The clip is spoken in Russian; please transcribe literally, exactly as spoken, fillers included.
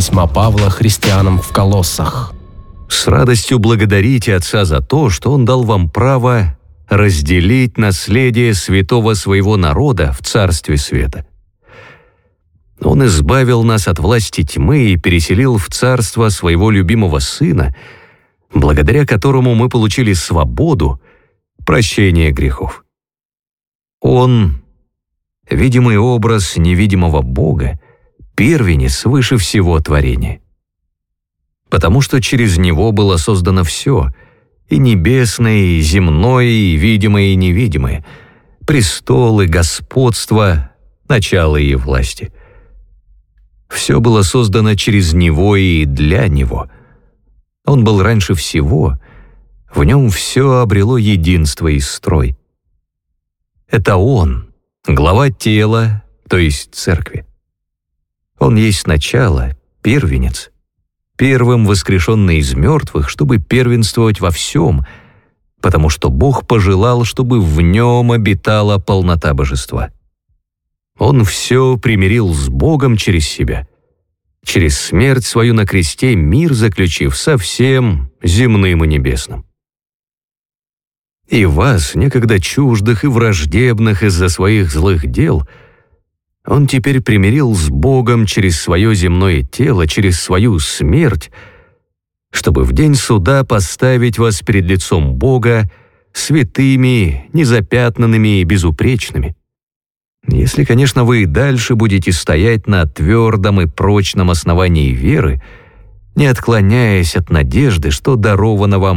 письма Павла христианам в Колоссах. С радостью благодарите Отца за то, что Он дал вам право разделить наследие святого своего народа в Царстве Света. Он избавил нас от власти тьмы и переселил в царство своего любимого Сына, благодаря которому мы получили свободу, прощение грехов. Он — видимый образ невидимого Бога, первенец выше всего творения. Потому что через Него было создано все — и небесное, и земное, и видимое, и невидимое, престолы, господство, начало и власти. Все было создано через Него и для Него. Он был раньше всего, в Нем все обрело единство и строй. Это Он, глава тела, то есть церкви. Он есть начало, первенец, первым воскрешенный из мертвых, чтобы первенствовать во всем, потому что Бог пожелал, чтобы в Нем обитала полнота божества. Он все примирил с Богом через себя, через смерть свою на кресте мир заключив со всем земным и небесным. И вас, некогда чуждых и враждебных из-за своих злых дел, Он теперь примирил с Богом через свое земное тело, через свою смерть, чтобы в день суда поставить вас перед лицом Бога святыми, незапятнанными и безупречными. Если, конечно, вы и дальше будете стоять на твердом и прочном основании веры, не отклоняясь от надежды, что даровано вам